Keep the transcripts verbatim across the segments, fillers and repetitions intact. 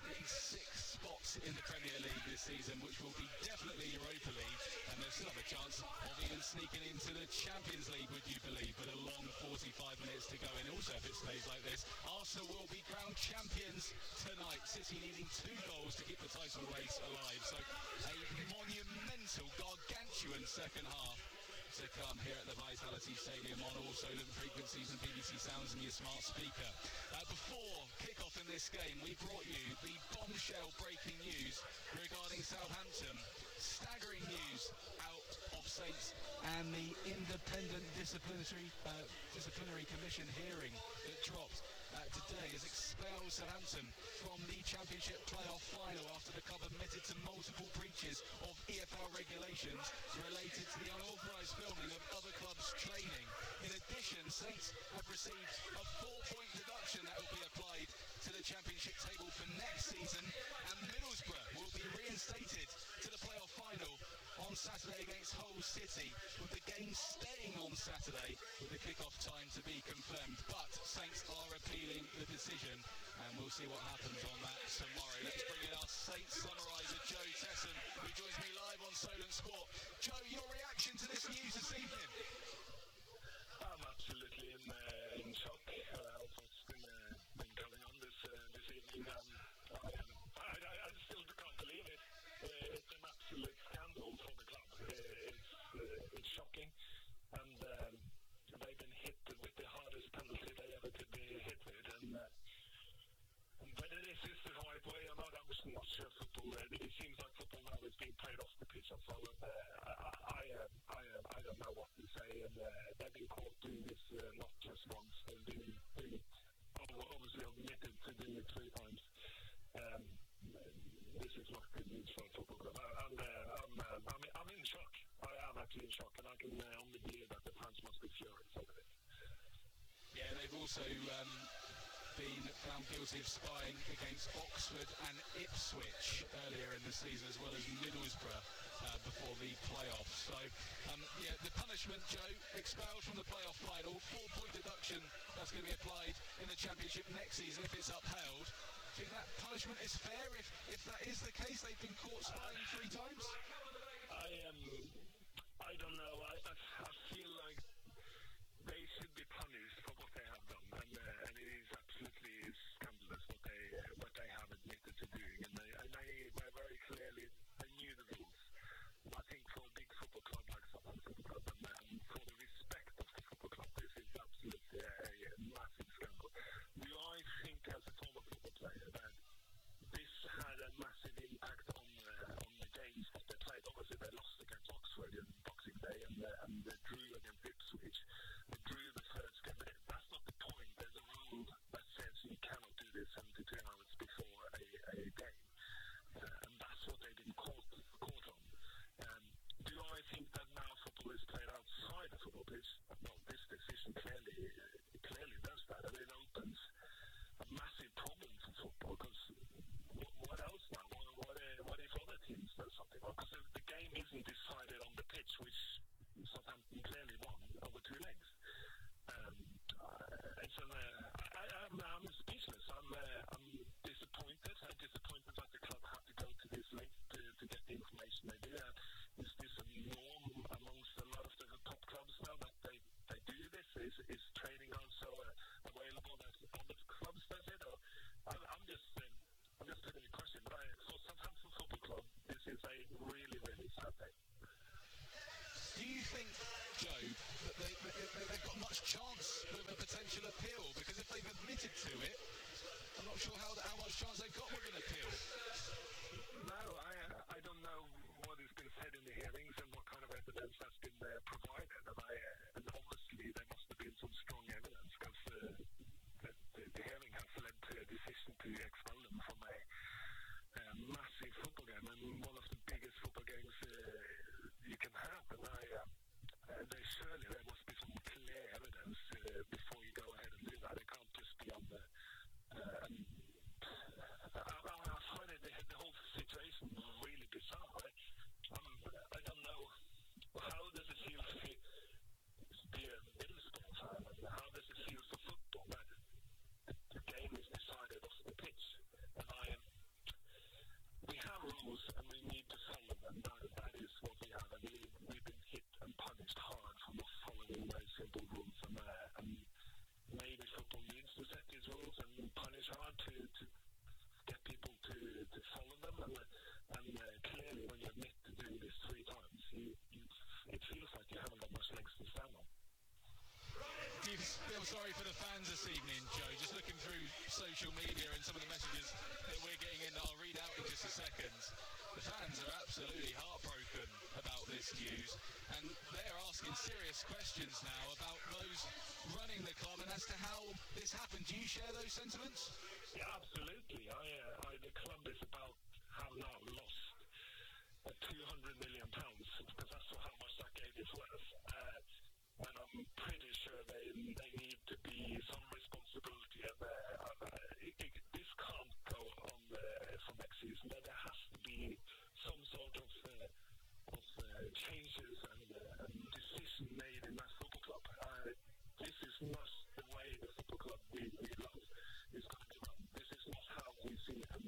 six spots in the Premier League this season, which will be definitely Europa League, and they'll still have a chance of even sneaking into the Champions League, would you believe, but a long forty-five minutes to go. And also, if it stays like this, Arsenal will be crowned champions tonight. City needing two goals to keep the title race alive, so a monumental, gargantuan second half to come here at the Vitality Stadium on all Solent frequencies and B B C Sounds and your smart speaker. Uh, before kick-off in this game, we brought you the bombshell breaking news regarding Southampton. Staggering news out of Saints and the independent disciplinary uh, disciplinary commission hearing that dropped uh, today has expelled Southampton from the Championship playoff final after the club admitted to multiple breaches of E F L regulations related to the unauthorised filming of other clubs' training. In addition, Saints have received a four-point deduction that will be applied to the Championship table for next season, and Middlesbrough will be reinstated to the playoff final on Saturday against Hull City, with the game staying on Saturday with the kick-off time to be confirmed. But Saints are appealing the decision, and we'll see what happens on that tomorrow. Let's bring in our Saints summariser, Joe Tesson, who joins me live on Solent Sport. Joe, your reaction to this news this evening? I'm absolutely in, uh, in shock uh, of what's been, uh, been going on this uh, this evening. Um, I, um, I, I, I still can't believe it. Uh, it's an absolute scandal for the club. Uh, it's uh, it's shocking, and um, they've been hit with the hardest penalty they ever could be hit with. And uh, whether this is the right way or not, I'm just not sure. Football. Uh, it seems like football now is being played off the pitch as well. And, uh, I, uh, I, uh, I don't know what to say. And uh, they've been caught doing this uh, not just once. They've been, been obviously admitted to doing it three times. Um, this is not good news for a football club. I, I'm, uh, I'm, uh, I'm, I'm in shock. I am actually in shock, and I can uh, only believe that the fans must be furious over it. Yeah, they've also um, been found guilty of spying against Oxford and Ipswich earlier in the season, as well as Middlesbrough uh, before the playoffs. So, um, yeah, the punishment, Joe, expelled from the playoff final, four-point deduction that's going to be applied in the Championship next season if it's upheld. Do you think that punishment is fair if, if that is the case? They've been caught spying three times? I um, I don't know. I, I, I feel like they should be punished for what they have done, and, uh, and it is absolutely scandalous what they uh, what they have admitted to doing. And they, and they were very clearly, they knew the rules. And I think for a big football club like Southampton Football Club, and, and for the respect of the football club, this is absolutely a, a massive scandal. Do I think, as a former football player, that this had a massive impact on uh, on the games that they played? Obviously, they lost against Oxford in Boxing Day, and, uh, and they drew against Ipswich. They drew the first game. That's not the point. There's a rule that says you cannot do this seventy-two hours before a, a game, uh, and that's what they've been caught caught on. Um, do I think that now football is played outside the football pitch? No, this decision clearly clearly does that, and it opens a massive problem for football, because what, what else now? What, what, uh, what if other teams do something? Because well, the game isn't decided on the pitch, which Southampton clearly won over two legs. Um, uh, it's an, uh, I, I'm, I'm speechless. I'm, uh, I'm disappointed. I'm disappointed that the club had to go to this length to, to get the information they do. Uh, is this a norm amongst a lot of the top clubs now that they, they do this? Is, is training also uh, available that other clubs does it? Or I'm, I'm just um, I'm just putting a question. But I, for Southampton Football Club, this is a really, really sad day. Do you think, Joe, that they, they, they've got much chance of a potential appeal? Because if they've admitted to it, I'm not sure how, how much chance they've got with an appeal. No, I I don't know what has been said in the hearings and what kind of evidence has been uh, provided. And, I, uh, and obviously there must have been some strong evidence, because uh, the, the, the hearing has led to a decision to expel them from a, a massive football game, and one of the biggest football games uh, you can have. And I, uh, sorry for the fans this evening, Joe. Just looking through social media and some of the messages that we're getting in that I'll read out in just a second. The fans are absolutely heartbroken about this news, and they're asking serious questions now about those running the club and as to how this happened. Do you share those sentiments? Yeah, absolutely. I, uh, I, the club is about have now lost uh, two hundred million pounds, because that's how much that game is worth. Uh, and I'm pretty sure they they need to be some responsibility, and uh, uh, it, it, this can't go on uh, for next season. There has to be some sort of uh, of uh, changes and, uh, and decision made in that football club. Uh, this is not the way the football club we, we love is going to be run. This is not how we see it. And,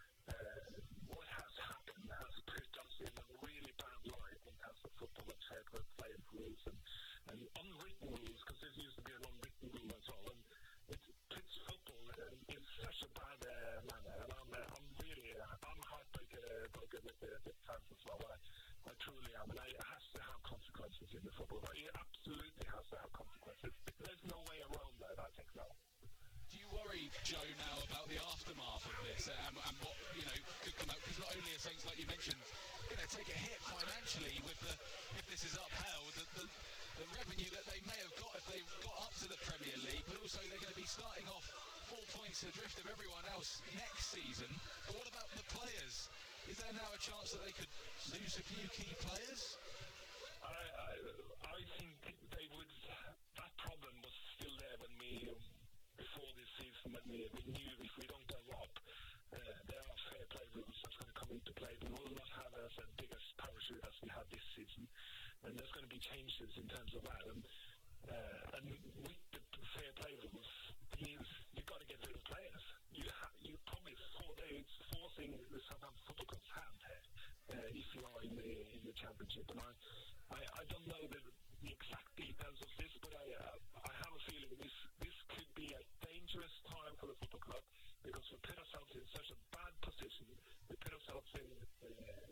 uh, what has happened has put us in a really bad light in terms of football and fair play rules and, and unwritten rules, because there used to be an unwritten rule as well. And it puts football in such a bad uh, manner. And I'm, uh, I'm really, uh, I'm heartbroken uh, with the, the fans as well. I, I truly am. And it has to have consequences in the football. It absolutely has to have consequences. There's no way around that, I think, now. Do you worry, Joe, now about the aftermath of this and, and what, you know, could come out? Because not only are Saints, like you mentioned, going to take a hit financially with the, if this is upheld, the, the, the revenue that they may have got if they got up to the Premier League, but also they're going to be starting off four points adrift of everyone else next season. But what about the players? Is there now a chance that they could lose a few key players? I, I, I think they would. That problem was still there when we, um, before this season, when we, we knew if we don't go up, uh, there are fair play rules that's going to come into play. We will not have as a biggest parachute as we had this season, and there's going to be changes in terms of that. And, uh, and with the fair play rules, means you've got to get rid of players. You ha- you probably for, it's forcing the Southampton Football Club's hand here uh, if you are in the in the championship. And I, I, I don't know the, the exact details of this, but I uh, I have a feeling this this could be a dangerous time for the football club, because we put ourselves in such a bad position. We put ourselves in uh,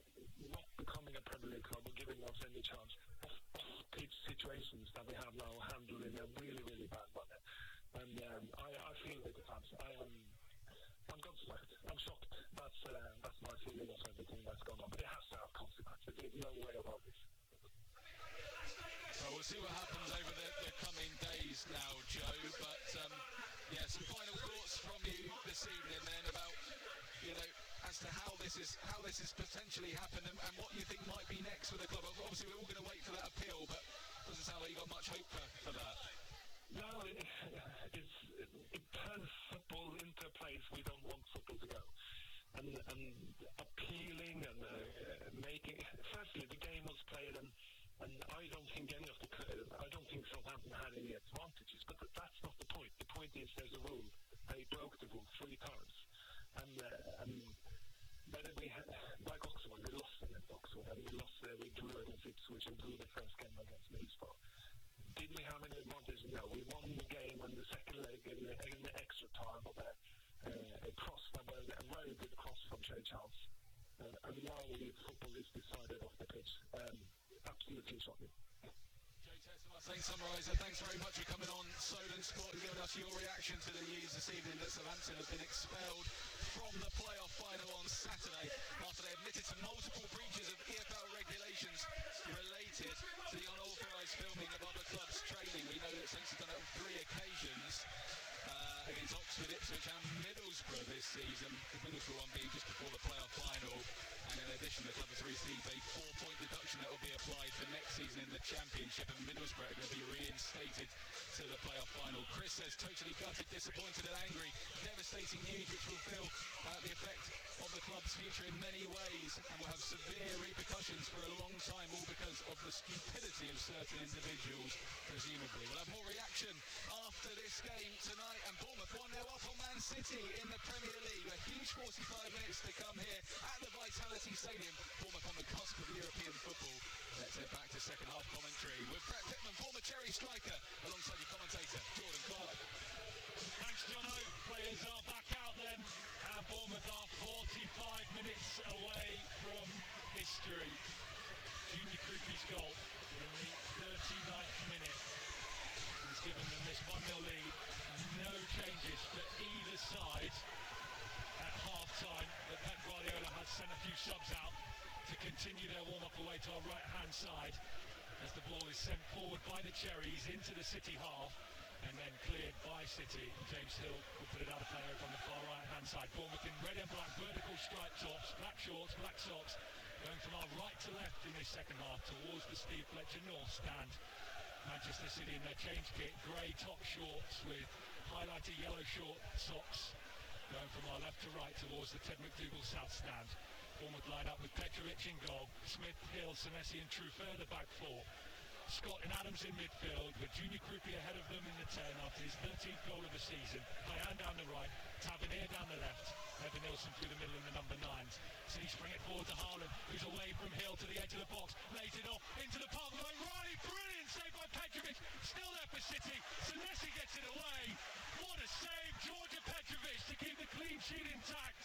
not becoming a Premier League club or giving us any chance of off-pitch situations that we have now handled in a really really bad manner. And um, I, I feel with the fans. I am. I'm gobsmacked. I'm shocked. That's uh, that's my feeling of everything that's gone on. But it has to have consequences. There's no way around this. So we'll see what happens over the, the coming days now, Joe. But um, yeah, some final thoughts from you this evening then about, you know, as to how this is how this has potentially happened and, and what you think might be next for the club. Obviously, we're all going to wait for that appeal, but it doesn't sound like you got much hope for, for that. No, it, it's, it, it turns football into a place we don't want football to go. And, and appealing and uh, making... Firstly, the game was played, and, and I don't think any of the... I don't think Southampton had any advantages, but that's not the point. The point is there's a rule. They broke the rule three times. And, uh, and whether we had... Like Oxford, we lost against Oxford, and we lost there, we drew against Ipswich and drew the first game against Middlesbrough. Did we have any advantage? No. We won the game in the second leg in the, in the extra time of a, uh, a cross, a very good cross from Shea Charles. Uh, and now the football is decided off the pitch. Um, absolutely shocking. Joe Tessema, Saints Summariser, thanks very much for coming on Solent Sport and giving us your reaction to the news this evening that Southampton have been expelled from the playoff final on Saturday after they admitted to multiple breaches of E F L regulations related to the unauthorised filming of other clubs' training. We know that Saints have done it on three occasions uh, against Oxford, Ipswich and Middlesbrough this season. The Middlesbrough one being just before the playoff final. And in addition, the club has received a four-point deduction that will be applied for next season in the Championship, and Middlesbrough are going to be reinstated to the playoff final. Chris says, totally gutted, disappointed and angry. Devastating news which will feel uh, the effect of the club's future in many ways and will have severe repercussions for a long time, all because of the stupidity of certain individuals, presumably. We'll have more reaction after this game tonight, and Bournemouth one nil up on Man City in the Premier League. A huge forty-five minutes to come here at the Vitality Stadium. Bournemouth on the cusp of European football. Let's head back to second half commentary with Brett Pittman, former Cherry striker, alongside your commentator, Jordan Clark. Thanks, Jono. Players are back out then, and Bournemouth are forty-five minutes away from history. Junior Krupi's goal in the thirty-ninth minute has given them this one nil lead sent forward by the Cherries into the City half and then cleared by City. James Hill will put it out of play over on the far right hand side. Bournemouth in red and black vertical striped tops, black shorts, black socks, going from our right to left in this second half towards the Steve Fletcher North stand. Manchester City in their change kit, grey top shorts with highlighted yellow short socks, going from our left to right towards the Ted McDougall South stand. Bournemouth line up with Petrovic in goal, Smith, Hill, Senesi and Truffert the back four. Scott and Adams in midfield with Junior Krupi ahead of them in the ten after his thirteenth goal of the season. Hyan down the right, Tavernier down the left, Evan Nilsson through the middle in the number nines. City spring it forward to Haaland, who's away from Hill to the edge of the box, lays it off into the path of O'Reilly, brilliant save by Petrovic, still there for City. Senesi gets it away. What a save, Georgia Petrovic to keep the clean sheet intact.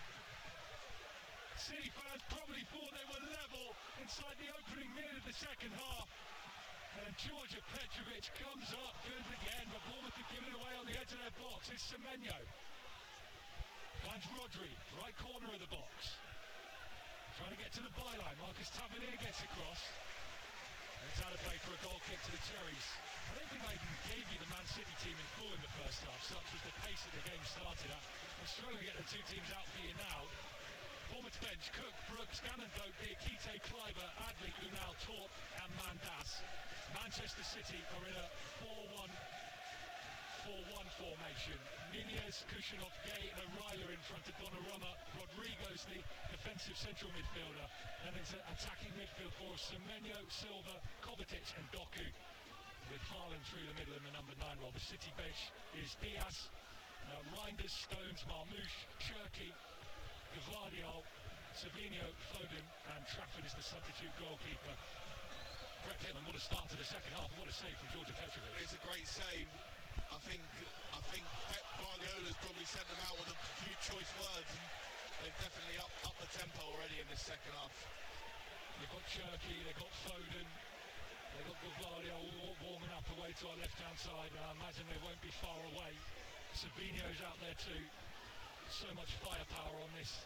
City fans probably thought they were level inside the opening minute of the second half. And Georgia Petrovic comes up good again, but Bournemouth have given it away on the edge of their box. It's Semenyo. Finds Rodri, right corner of the box. Trying to get to the byline. Marcus Tavernier gets across. And it's out of play for a goal kick to the Cherries. I don't think I even gave you the Man City team in full in the first half. Such was the pace that the game started at. I'm struggling to get the two teams out for you now. Bournemouth bench, Cook, Brooks, Gannon, Doak, Diakite, Kleiber, Adli, Unal, Torp and Mandas. Manchester City are in a four one four one formation. Nunez, Kushinov, Gay and O'Reilly in front of Donnarumma. Rodrigo's the defensive central midfielder. And it's an attacking midfield for Semenyo, Silva, Kovacic and Doku. With Haaland through the middle in the number nine role. The City bench is Diaz, uh, Reinders, Stones, Marmouche, Cherki, Gvardiol, Savinio, Foden and Trafford is the substitute goalkeeper. Brett Pitman, what a start to the second half. What a save from Georgia Petrovic. It's a great save. I think I think Pep Guardiola's probably sent them out with a few choice words. And they've definitely up, up the tempo already in this second half. They've got Cherki, they've got Foden, they've got Gvardiol warming up away to our left-hand side. I imagine they won't be far away. Savinio's out there too. So much firepower on this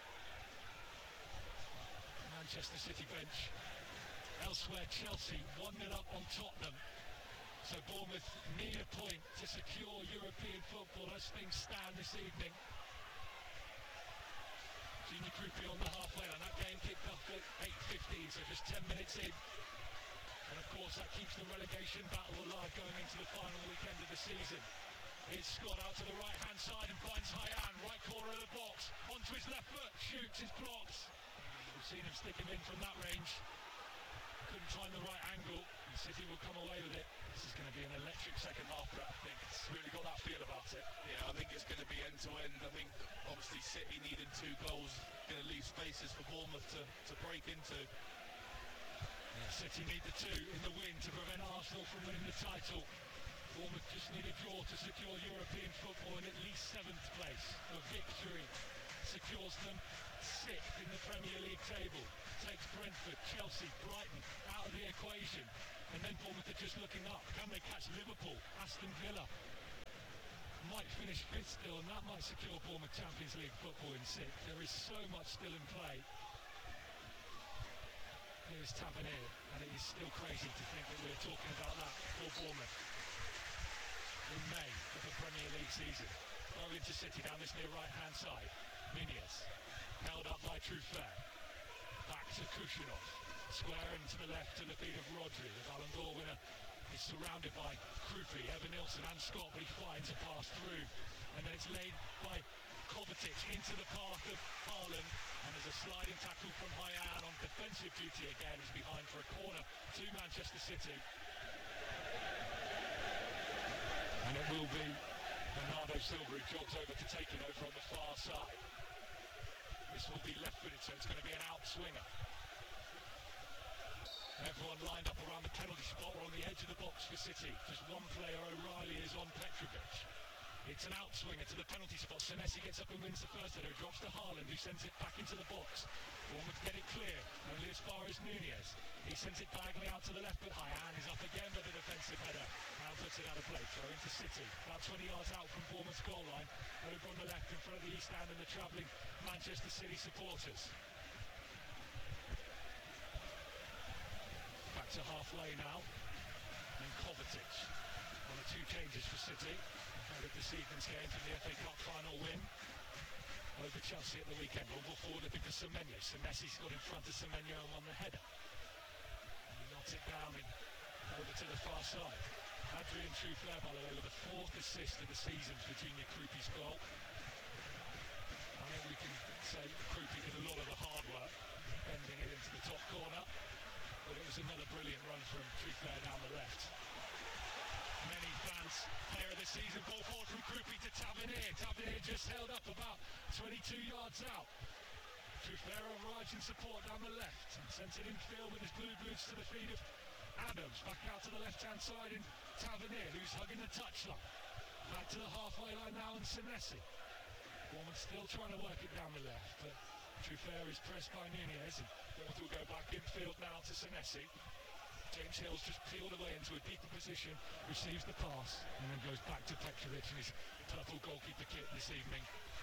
Manchester City bench. Elsewhere, Chelsea one nil up on Tottenham. So Bournemouth need a point to secure European football as things stand this evening. Junior Krupi on the halfway line. That game kicked off at eight fifteen, so just ten minutes in. And of course that keeps the relegation battle alive going into the final weekend of the season. It's Scott out to the right hand side and finds Hyan, right corner of the box, onto his left foot, shoots, is blocked. We've seen him stick him in from that range. Couldn't find the right angle, and City will come away with it. This is going to be an electric second half, Brett, I think. It's really got that feel about it. Yeah, I think it's going to be end to end. I think obviously City needing two goals, going to leave spaces for Bournemouth to, to break into. Yeah, City need the two in the win to prevent Arsenal from winning the title. Bournemouth just need a draw to secure European football in at least seventh place. A victory secures them sixth in the Premier League table. Takes Brentford, Chelsea, Brighton out of the equation. And then Bournemouth are just looking up. Can they catch Liverpool, Aston Villa? Might finish fifth still, and that might secure Bournemouth Champions League football in sixth. There is so much still in play. Here's Tavernier, and it is still crazy to think that we're talking about that for Bournemouth in May of the Premier League season. Throw into City down this near right hand side. Nunez held up by Truffert. Back to Kushinov. Squaring to the left to the feet of Rodri. The Ballon d'Or winner is surrounded by Krupi, Evan Nilsson and Scott, but he finds a pass through. And then it's laid by Kovacic into the path of Haaland. And there's a sliding tackle from Hyan on defensive duty again. He's behind for a corner to Manchester City. And it will be Bernardo Silva who jogs over to take it over on the far side. This will be left-footed, so it's going to be an out-swinger. Everyone lined up around the penalty spot or on the edge of the box for City. Just one player, O'Reilly, is on Petrovic. It's an out-swinger to the penalty spot. Senesi gets up and wins the first header. It drops to Haaland, who sends it back into the box. Bournemouth get it clear, only as far as Nunez. He sends it diagonally out to the left, but Hyan is up again with a defensive header. Now puts it out of play, throw into City. About twenty yards out from Bournemouth's goal line. Over on the left in front of the East Stand and the travelling Manchester City supporters. Back to halfway now. Kovacic. One or two changes for City ahead of this evening's game for the F A Cup final win over Chelsea at the weekend. One ball forward because Semenyo. Senesi's got in front of Semenyo and won the header. And he knocks it down in, over to the far side. Adrien Truffert, by the way, with the fourth assist of the season for Junior Krupi's goal. I think we can say Krupi did a lot of the hard work, bending it into the top corner. But it was another brilliant run from Truffert down the left. Many fans player of the season, ball forward from Krupi to Tavernier. Tavernier just held up about twenty-two yards out. Truffert arrives in support down the left and sent it infield with his blue boots to the feet of Adams. Back out to the left-hand side in Tavernier, who's hugging the touchline. Back to the halfway line now in Senesi. Bournemouth still trying to work it down the left, but Truffert is pressed by Nunez, and Bournemouth will go back infield now to Senesi. James Hill's just peeled away into a deeper position, receives the pass, and then goes back to Petrovic in his purple goalkeeper kit this evening.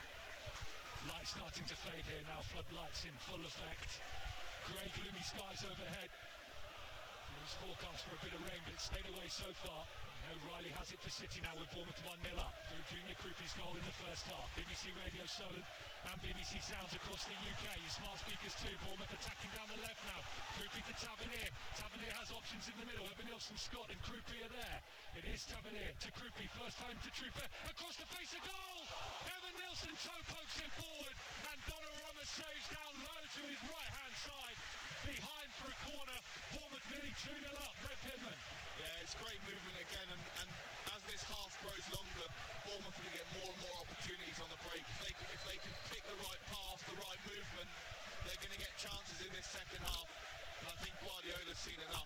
Light starting to fade here now, floodlights in full effect. Grey gloomy skies overhead. There's forecast for a bit of rain, but it's stayed away so far. O'Reilly has it for City now with Bournemouth one nil up through Junior Krupi's goal in the first half. B B C Radio Solent and B B C Sounds across the U K. Your smart speakers too. Bournemouth attacking down the left now. Krupi to Tavernier. Tavernier has options in the middle. Evanilson, Scott and Krupi are there. It is Tavernier to Krupi. First time to Truffert. Across the face of goal. Evanilson toe pokes him forward and Donnarumma saves down low to his right hand side. Behind for a corner. Bournemouth nearly two nil up. Red Pitman. Yeah, it's great movement again, and, and as this half grows longer, Bournemouth will get more and more opportunities on the break. If they, if they can pick the right pass, the right movement, they're going to get chances in this second half. And I think Guardiola's seen enough.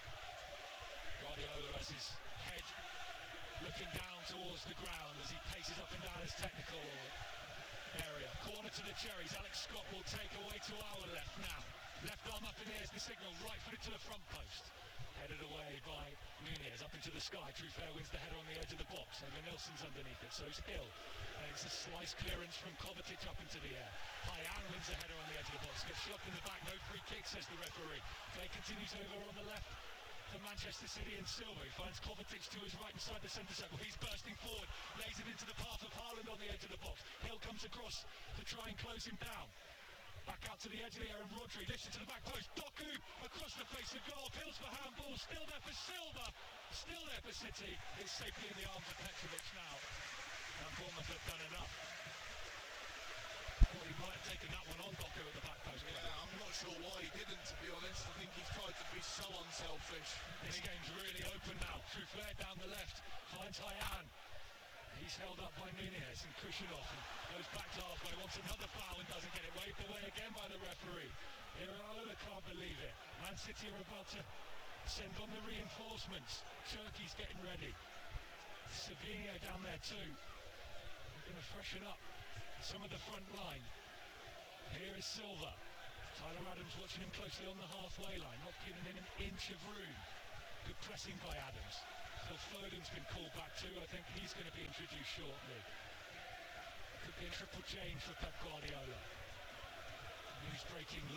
Guardiola has his head looking down towards the ground as he paces up and down his technical area. Corner to the Cherries. Alex Scott will take away to our left now. Left arm up in the air is the signal. Right foot to the front post. Headed away by Nunez, up into the sky. Truffert wins the header on the edge of the box. Evanilson's underneath it, so it's Hill. And it's a slice clearance from Kovacic up into the air. Hyan wins the header on the edge of the box. Gets shot in the back, no free kick, says the referee. Play continues over on the left for Manchester City and Silva. He finds Kovacic to his right inside the centre circle. He's bursting forward, lays it into the path of Haaland on the edge of the box. Hill comes across to try and close him down. Back out to the edge of the area, and Rodri lifts it to the back post. Doku across the face of goal. Pills for handball. Still there for Silva. Still there for City. It's safely in the arms of Petrovic now. And Bournemouth have done enough. Well, he might have taken that one on Doku at the back post. Yeah, I'm not sure why he didn't, to be honest. I think he's tried to be so unselfish. This game's really open now. Truffert down the left. Finds Hyan. He's held up by Nunez and Kushinoff and goes back to halfway, wants another foul and doesn't get it. Waved away again by the referee. Iraola can't believe it. Man City are about to send on the reinforcements. Turkey's getting ready. Savinho down there too. They're going to freshen up some of the front line. Here is Silva. Tyler Adams watching him closely on the halfway line, not giving him an inch of room. Good pressing by Adams. Phil Foden's been called back too. I think he's going to be introduced shortly. Could be a triple change for Pep Guardiola. News breaking